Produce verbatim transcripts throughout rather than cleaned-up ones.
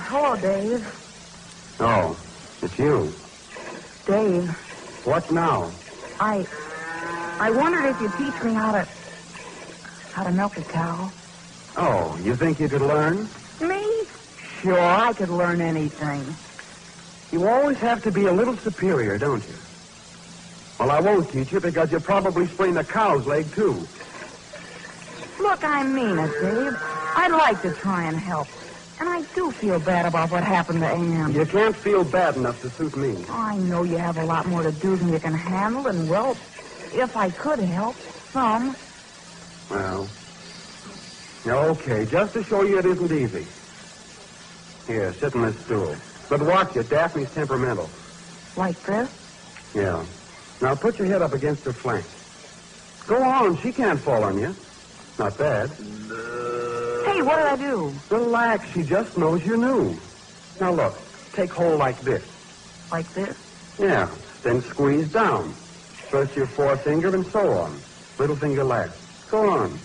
hello, Dave. Oh, it's you. Dave. What now? I... I wondered if you'd teach me how to... how to milk a cow. Oh, you think you could learn? Me? Sure, I could learn anything. You always have to be a little superior, don't you? Well, I won't teach you because you'll probably sprain the cow's leg, too. Look, I mean it, Dave. I'd like to try and help. And I do feel bad about what happened to Ann. You can't feel bad enough to suit me. I know you have a lot more to do than you can handle, and, well, if I could help, some. Well, okay, just to show you it isn't easy. Here, sit in this stool. But watch it, Daphne's temperamental. Like this? Yeah. Now put your head up against her flank. Go on, she can't fall on you. Not bad. Hey, what did I do? Relax, she just knows you're new. Now look, take hold like this. Like this? Yeah, then squeeze down. First your forefinger and so on. Little finger last. Go on.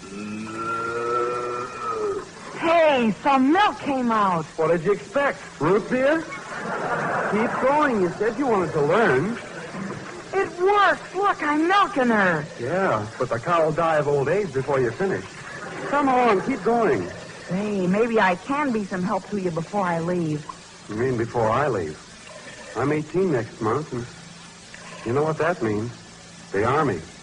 Hey, some milk came out. What did you expect? Root beer? Keep going. You said you wanted to learn. It works. Look, I'm milking her. Yeah, but the cow will die of old age before you finish. Come on, keep going. Hey, maybe I can be some help to you before I leave. You mean before I leave? I'm eighteen next month, and you know what that means. The Army.